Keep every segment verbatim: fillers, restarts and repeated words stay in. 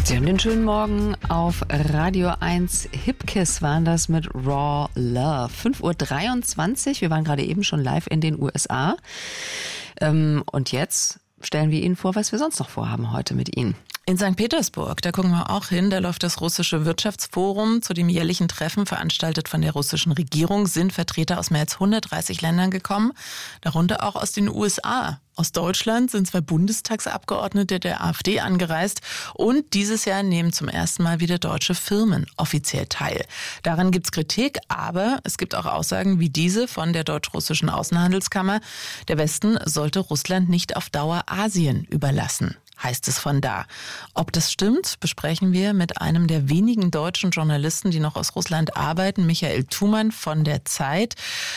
Sie haben den schönen Morgen auf Radio eins. Hipkiss waren das mit Raw Love. fünf Uhr dreiundzwanzig. Wir waren gerade eben schon live in den U S A. Ähm, und jetzt stellen wir Ihnen vor, was wir sonst noch vorhaben heute mit Ihnen. In Sankt Petersburg, da gucken wir auch hin, da läuft das russische Wirtschaftsforum. Zu dem jährlichen Treffen, veranstaltet von der russischen Regierung, sind Vertreter aus mehr als hundertdreißig Ländern gekommen, darunter auch aus den U S A. Aus Deutschland sind zwei Bundestagsabgeordnete der AfD angereist und dieses Jahr nehmen zum ersten Mal wieder deutsche Firmen offiziell teil. Daran gibt's Kritik, aber es gibt auch Aussagen wie diese von der deutsch-russischen Außenhandelskammer. Der Westen sollte Russland nicht auf Dauer Asien überlassen, heißt es von da. Ob das stimmt, besprechen wir mit einem der wenigen deutschen Journalisten, die noch aus Russland arbeiten, Michael Thumann von der Zeit.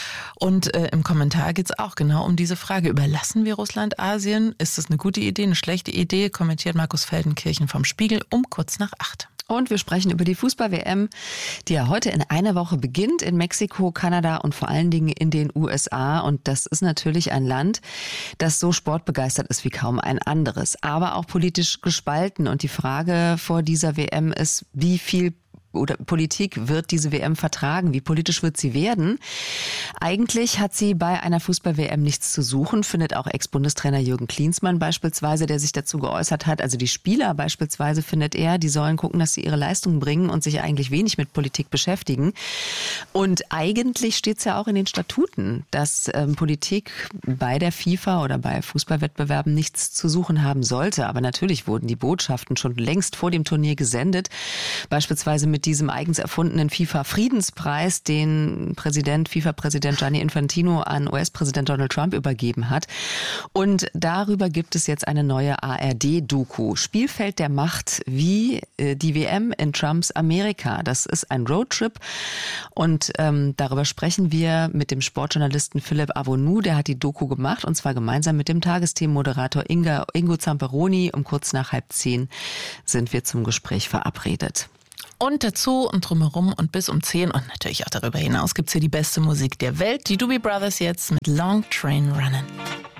Und äh, im Kommentar geht es auch genau um diese Frage. Überlassen wir Russland Asien? Ist das eine gute Idee, eine schlechte Idee? Kommentiert Markus Feldenkirchen vom Spiegel um kurz nach acht. Und wir sprechen über die Fußball-W M, die ja heute in einer Woche beginnt in Mexiko, Kanada und vor allen Dingen in den U S A. Und das ist natürlich ein Land, das so sportbegeistert ist wie kaum ein anderes, aber auch politisch gespalten. Und die Frage vor dieser W M ist, wie viel oder Politik wird diese W M vertragen? Wie politisch wird sie werden? Eigentlich hat sie bei einer Fußball-W M nichts zu suchen, findet auch Ex-Bundestrainer Jürgen Klinsmann beispielsweise, der sich dazu geäußert hat. Also die Spieler beispielsweise, findet er, die sollen gucken, dass sie ihre Leistung bringen und sich eigentlich wenig mit Politik beschäftigen. Und eigentlich steht es ja auch in den Statuten, dass ähm, Politik bei der FIFA oder bei Fußballwettbewerben nichts zu suchen haben sollte. Aber natürlich wurden die Botschaften schon längst vor dem Turnier gesendet, beispielsweise mit diesem eigens erfundenen FIFA-Friedenspreis, den Präsident, FIFA-Präsident Gianni Infantino an U S-Präsident Donald Trump übergeben hat. Und darüber gibt es jetzt eine neue A R D-Doku. Spielfeld der Macht, wie äh, die W M in Trumps Amerika. Das ist ein Roadtrip und ähm, darüber sprechen wir mit dem Sportjournalisten Philipp Avonou. Der hat die Doku gemacht und zwar gemeinsam mit dem Tagesthemenmoderator Inga, Ingo Zamperoni. Um kurz nach halb zehn sind wir zum Gespräch verabredet. Und dazu und drumherum und bis um zehn und natürlich auch darüber hinaus gibt's hier die beste Musik der Welt. Die Doobie Brothers jetzt mit Long Train Runnin'.